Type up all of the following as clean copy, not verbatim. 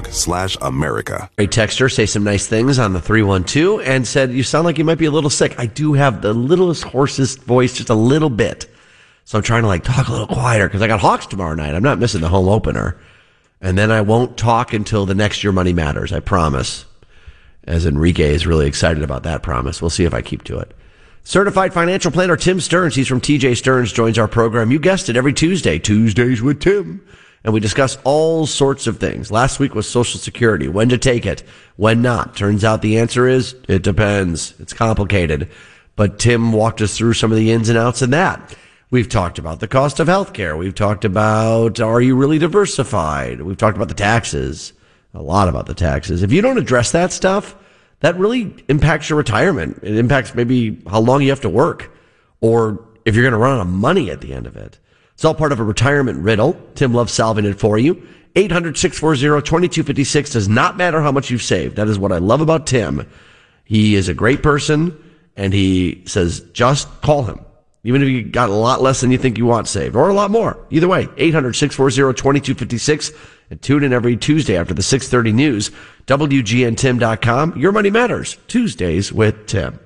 TireRack.com/America. A texter say some nice things on the 312 and said, you sound like you might be a little sick. I do have the littlest, hoarsest voice, just a little bit. So I'm trying to talk a little quieter because I got Hawks tomorrow night. I'm not missing the home opener. And then I won't talk until the next Your Money Matters, I promise. As Enrique is really excited about that promise. We'll see if I keep to it. Certified financial planner Tim Stearns, he's from TJ Stearns, joins our program. You guessed it, every Tuesday, Tuesdays with Tim. And we discuss all sorts of things. Last week was Social Security, when to take it, when not. Turns out the answer is, it depends. It's complicated. But Tim walked us through some of the ins and outs in that. We've talked about the cost of healthcare. We've talked about, are you really diversified? We've talked about the taxes, a lot about the taxes. If you don't address that stuff, that really impacts your retirement. It impacts maybe how long you have to work or if you're going to run out of money at the end of it. It's all part of a retirement riddle. Tim loves solving it for you. 800-640-2256 does not matter how much you've saved. That is what I love about Tim. He is a great person and he says, just call him. Even if you got a lot less than you think you want saved, or a lot more. Either way, 800-640-2256. And tune in every Tuesday after the 6:30 news. WGNTim.com. Your Money Matters. Tuesdays with Tim.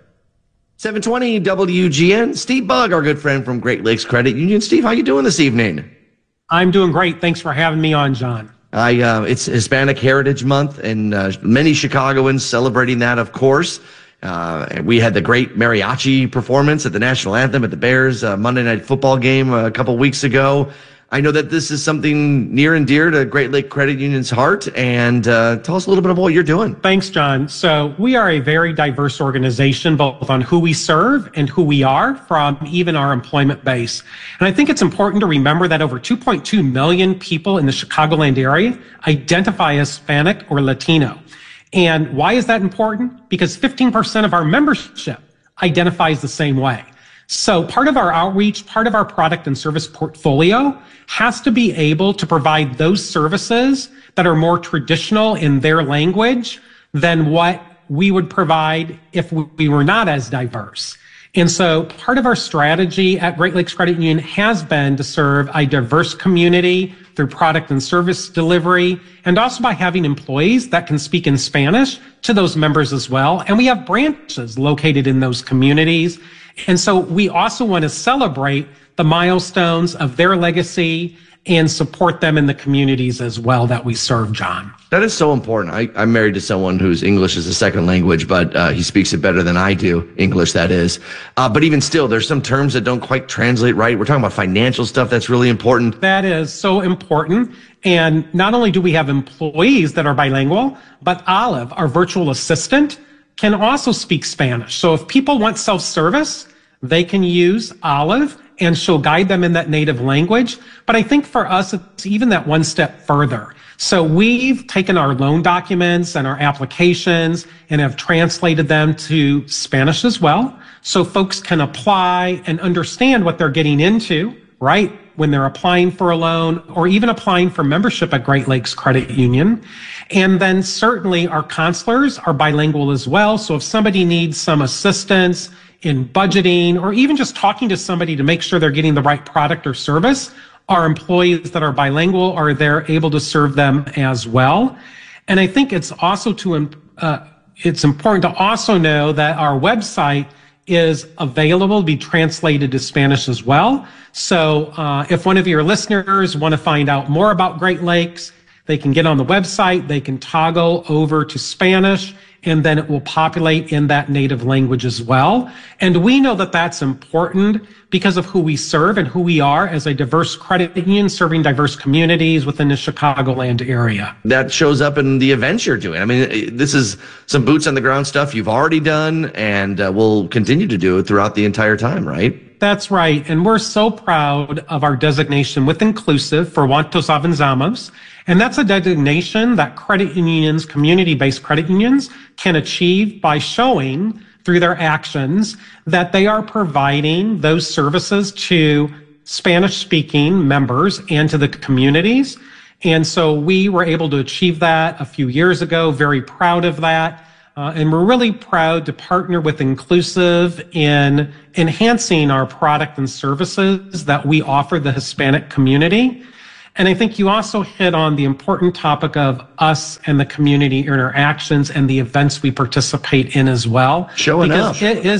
720 WGN. Steve Bugg, our good friend from Great Lakes Credit Union. Steve, how you doing this evening? I'm doing great. Thanks for having me on, John. It's Hispanic Heritage Month, and many Chicagoans celebrating that, of course. And we had the great mariachi performance at the national anthem at the Bears Monday Night Football game a couple weeks ago. I know that this is something near and dear to Great Lake Credit Union's heart. And tell us a little bit about what you're doing. Thanks, John. So we are a very diverse organization, both on who we serve and who we are, from even our employment base. And I think it's important to remember that over 2.2 million people in the Chicagoland area identify as Hispanic or Latino. And why is that important? Because 15% of our membership identifies the same way. So part of our outreach, part of our product and service portfolio has to be able to provide those services that are more traditional in their language than what we would provide if we were not as diverse. And so part of our strategy at Great Lakes Credit Union has been to serve a diverse community through product and service delivery, and also by having employees that can speak in Spanish to those members as well. And we have branches located in those communities. And so we also want to celebrate the milestones of their legacy and support them in the communities as well that we serve, John. That is so important. I'm married to someone whose English is a second language, but he speaks it better than I do, English, that is. But even still, there's some terms that don't quite translate right. We're talking about financial stuff that's really important. That is so important. And not only do we have employees that are bilingual, but Olive, our virtual assistant, can also speak Spanish. So if people want self-service, they can use Olive and she'll guide them in that native language. But I think for us, it's even that one step further. So we've taken our loan documents and our applications and have translated them to Spanish as well. So folks can apply and understand what they're getting into, right? When they're applying for a loan or even applying for membership at Great Lakes Credit Union. And then certainly our counselors are bilingual as well. So if somebody needs some assistance in budgeting or even just talking to somebody to make sure they're getting the right product or service, our employees that are bilingual are there able to serve them as well. And I think it's also it's important to also know that our website is available to be translated to Spanish as well. So if one of your listeners want to find out more about Great Lakes, they can get on the website, they can toggle over to Spanish, and then it will populate in that native language as well. And we know that that's important because of who we serve and who we are as a diverse credit union serving diverse communities within the Chicagoland area. That shows up in the events you're doing. I mean, this is some boots on the ground stuff you've already done and will continue to do it throughout the entire time, right? That's right. And we're so proud of our designation with Inclusive for Juntos Avanzamos. And that's a designation that credit unions, community-based credit unions, can achieve by showing through their actions that they are providing those services to Spanish-speaking members and to the communities. And so we were able to achieve that a few years ago, very proud of that. And we're really proud to partner with Inclusive in enhancing our product and services that we offer the Hispanic community. And I think you also hit on the important topic of us and the community interactions and the events we participate in as well. Showing up.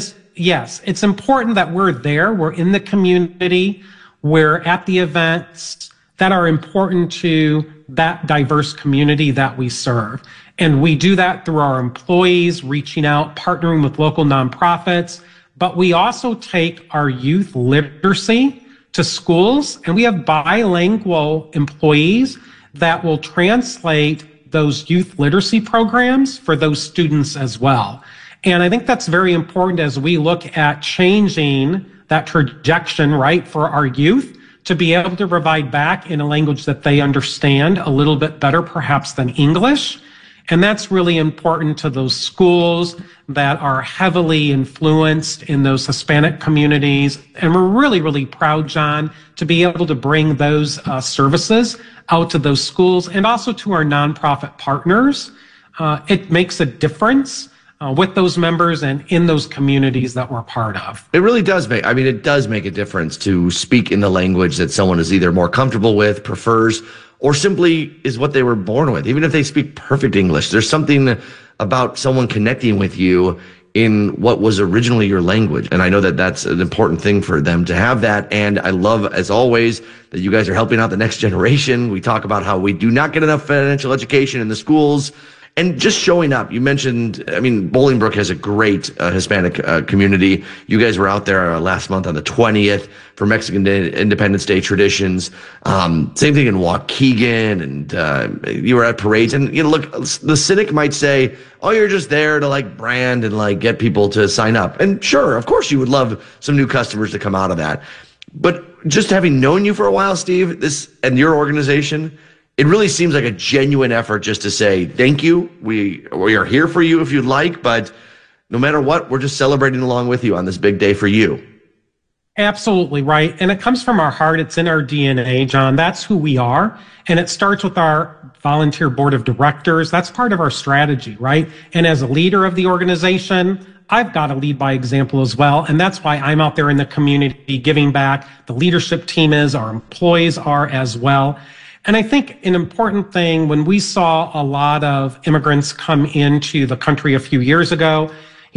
Yes, it's important that we're there. We're in the community. We're at the events that are important to that diverse community that we serve. And we do that through our employees, reaching out, partnering with local nonprofits. But we also take our youth literacy to schools, and we have bilingual employees that will translate those youth literacy programs for those students as well. And I think that's very important as we look at changing that trajectory, right, for our youth to be able to provide back in a language that they understand a little bit better, perhaps, than English. And that's really important to those schools that are heavily influenced in those Hispanic communities. And we're really, really proud, John, to be able to bring those services out to those schools and also to our nonprofit partners. It makes a difference with those members and in those communities that we're part of. It really does it does make a difference to speak in the language that someone is either more comfortable with, prefers, or simply is what they were born with. Even if they speak perfect English, there's something about someone connecting with you in what was originally your language. And I know that that's an important thing for them to have that. And I love, as always, that you guys are helping out the next generation. We talk about how we do not get enough financial education in the schools. And just showing up, you mentioned, Bolingbrook has a great Hispanic community. You guys were out there last month on the 20th for Mexican Independence Day traditions. Same thing in Waukegan, and you were at parades. And, look, the cynic might say, oh, you're just there to brand and get people to sign up. And sure, of course, you would love some new customers to come out of that. But just having known you for a while, Steve, this and your organization, it really seems like a genuine effort just to say, thank you. We are here for you if you'd like, but no matter what, we're just celebrating along with you on this big day for you. Absolutely right. And it comes from our heart. It's in our DNA, John. That's who we are. And it starts with our volunteer board of directors. That's part of our strategy, right? And as a leader of the organization, I've got to lead by example as well. And that's why I'm out there in the community giving back. The leadership team is, our employees are as well. And I think an important thing, when we saw a lot of immigrants come into the country a few years ago,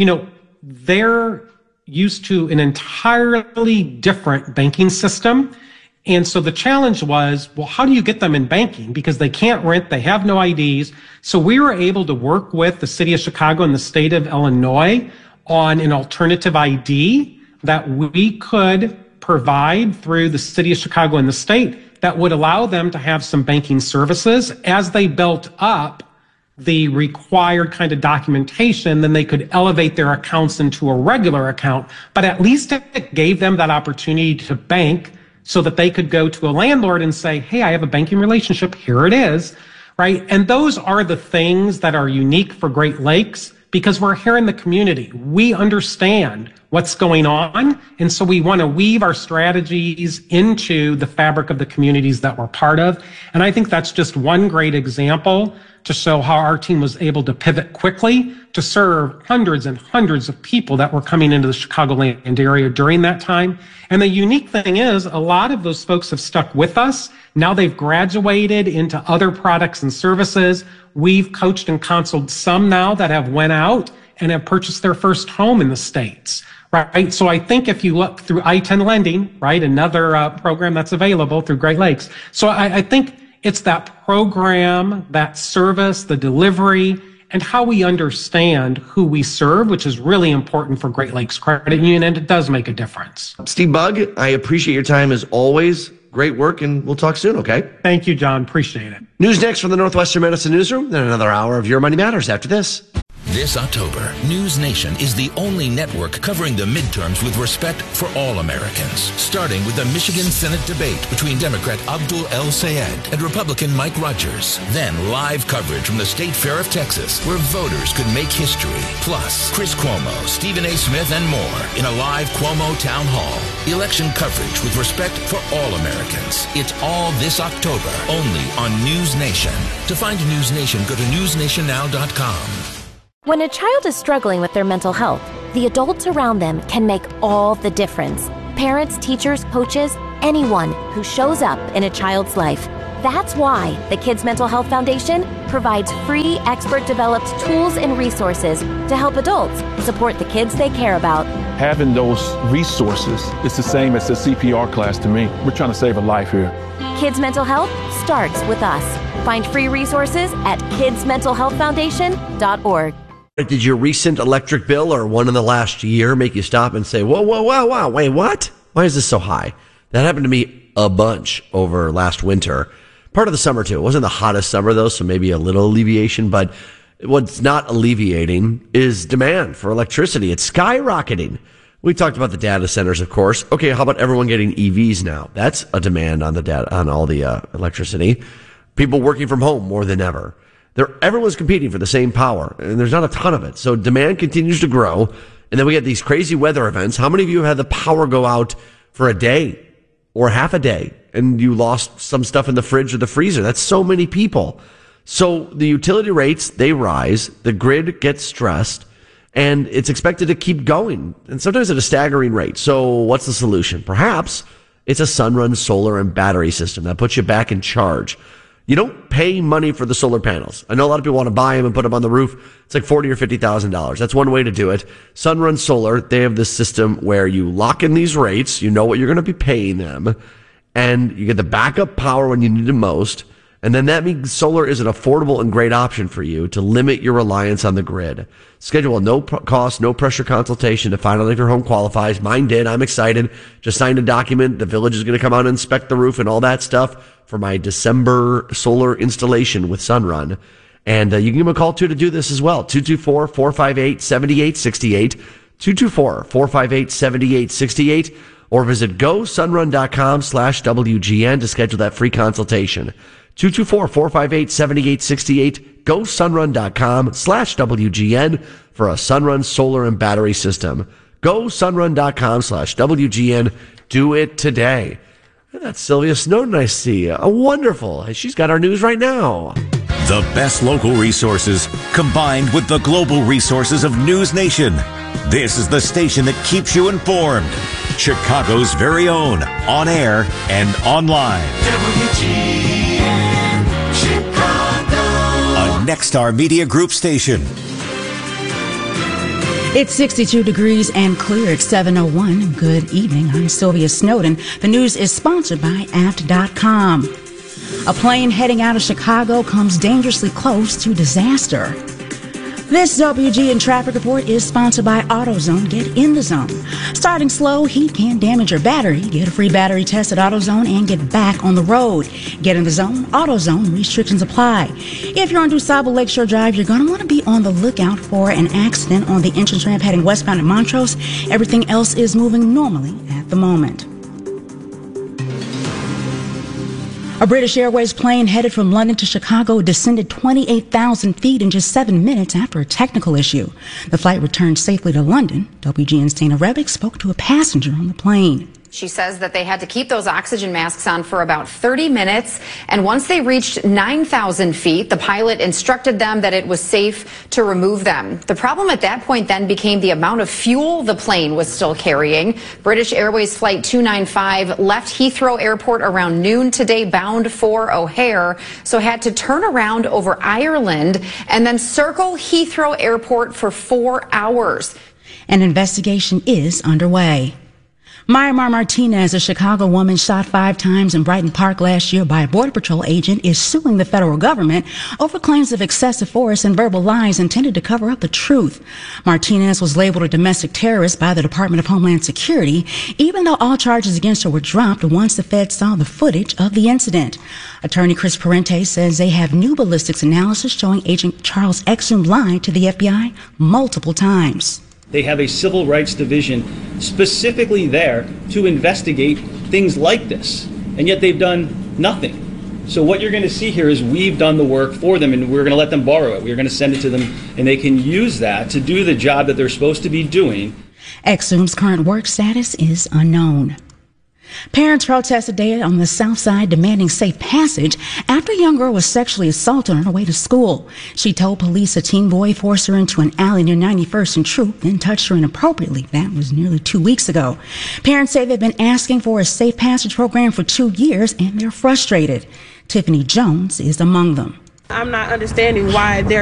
they're used to an entirely different banking system. And so the challenge was, well, how do you get them in banking? Because they can't rent, they have no IDs. So we were able to work with the city of Chicago and the state of Illinois on an alternative ID that we could provide through the city of Chicago and the state that would allow them to have some banking services. As they built up the required kind of documentation, then they could elevate their accounts into a regular account. But at least it gave them that opportunity to bank so that they could go to a landlord and say, hey, I have a banking relationship, here it is, right? And those are the things that are unique for Great Lakes because we're here in the community. We understand what's going on. And so we want to weave our strategies into the fabric of the communities that we're part of. And I think that's just one great example to show how our team was able to pivot quickly to serve hundreds and hundreds of people that were coming into the Chicagoland area during that time. And the unique thing is a lot of those folks have stuck with us. Now they've graduated into other products and services. We've coached and counseled some now that have went out and have purchased their first home in the States, right? So I think if you look through I-10 Lending, right, another program that's available through Great Lakes. So I think it's that program, that service, the delivery, and how we understand who we serve, which is really important for Great Lakes Credit Union, and it does make a difference. Steve Bugg, I appreciate your time as always. Great work, and we'll talk soon, okay? Thank you, John. Appreciate it. News next from the Northwestern Medicine Newsroom, then another hour of Your Money Matters after this. This October, News Nation is the only network covering the midterms with respect for all Americans. Starting with the Michigan Senate debate between Democrat Abdul El-Sayed and Republican Mike Rogers. Then live coverage from the State Fair of Texas, where voters could make history. Plus, Chris Cuomo, Stephen A. Smith, and more in a live Cuomo Town Hall. Election coverage with respect for all Americans. It's all this October, only on News Nation. To find News Nation, go to newsnationnow.com. When a child is struggling with their mental health, the adults around them can make all the difference. Parents, teachers, coaches, anyone who shows up in a child's life. That's why the Kids Mental Health Foundation provides free, expert-developed tools and resources to help adults support the kids they care about. Having those resources is the same as the CPR class to me. We're trying to save a life here. Kids Mental Health starts with us. Find free resources at kidsmentalhealthfoundation.org. Did your recent electric bill or one in the last year make you stop and say, whoa, wait, what? Why is this so high? That happened to me a bunch over last winter. Part of the summer, too. It wasn't the hottest summer, though, so maybe a little alleviation. But what's not alleviating is demand for electricity. It's skyrocketing. We talked about the data centers, of course. Okay, how about everyone getting EVs now? That's a demand on the data, on all the electricity. People working from home more than ever. Everyone's competing for the same power, and there's not a ton of it. So demand continues to grow, and then we get these crazy weather events. How many of you have had the power go out for a day or half a day, and you lost some stuff in the fridge or the freezer? That's so many people. So the utility rates, they rise, the grid gets stressed, and it's expected to keep going, and sometimes at a staggering rate. So what's the solution? Perhaps it's a Sunrun solar and battery system that puts you back in charge. You don't pay money for the solar panels. I know a lot of people want to buy them and put them on the roof. It's like $40,000 or $50,000. That's one way to do it. Sunrun Solar, they have this system where you lock in these rates. You know what you're going to be paying them, and you get the backup power when you need it most. And then that means solar is an affordable and great option for you to limit your reliance on the grid. Schedule a no-cost, no-pressure consultation to find out if your home qualifies. Mine did. I'm excited. Just signed a document. The village is going to come out and inspect the roof and all that stuff for my December solar installation with Sunrun. And you can give them a call, too, to do this as well. 224-458-7868. 224-458-7868. Or visit gosunrun.com/WGN to schedule that free consultation. 224-458-7868. GoSunrun.com/WGN for a Sunrun solar and battery system. GoSunrun.com/WGN. Do it today. That's Sylvia Snowden I see. Wonderful. She's got our news right now. The best local resources combined with the global resources of News Nation. This is the station that keeps you informed. Chicago's very own, on air and online. WGN Chicago. A Nexstar Media Group station. It's 62 degrees and clear at 7:01. Good evening. I'm Sylvia Snowden. The news is sponsored by Apt.com. A plane heading out of Chicago comes dangerously close to disaster. This WGN traffic report is sponsored by AutoZone. Get in the zone. Starting slow, heat can damage your battery. Get a free battery test at AutoZone and get back on the road. Get in the zone. AutoZone. Restrictions apply. If you're on DuSable Lakeshore Drive, you're going to want to be on the lookout for an accident on the entrance ramp heading westbound at Montrose. Everything else is moving normally at the moment. A British Airways plane headed from London to Chicago descended 28,000 feet in just 7 minutes after a technical issue. The flight returned safely to London. WGN's Dana Rebick spoke to a passenger on the plane. She says that they had to keep those oxygen masks on for about 30 minutes. And once they reached 9,000 feet, the pilot instructed them that it was safe to remove them. The problem at that point then became the amount of fuel the plane was still carrying. British Airways Flight 295 left Heathrow Airport around noon today, bound for O'Hare, so had to turn around over Ireland and then circle Heathrow Airport for 4 hours. An investigation is underway. Myanmar Martinez, a Chicago woman shot 5 times in Brighton Park last year by a Border Patrol agent, is suing the federal government over claims of excessive force and verbal lies intended to cover up the truth. Martinez was labeled a domestic terrorist by the Department of Homeland Security, even though all charges against her were dropped once the feds saw the footage of the incident. Attorney Chris Parente says they have new ballistics analysis showing Agent Charles Exum lied to the FBI multiple times. They have a civil rights division specifically there to investigate things like this, and yet they've done nothing. So what you're going to see here is we've done the work for them, and we're going to let them borrow it. We're going to send it to them, and they can use that to do the job that they're supposed to be doing. Exum's current work status is unknown. Parents protested today on the South Side demanding safe passage after a young girl was sexually assaulted on her way to school. She told police a teen boy forced her into an alley near 91st and Troop, then touched her inappropriately. That was nearly 2 weeks ago. Parents say they've been asking for a safe passage program for 2 years, and they're frustrated. Tiffany Jones is among them. I'm not understanding why they're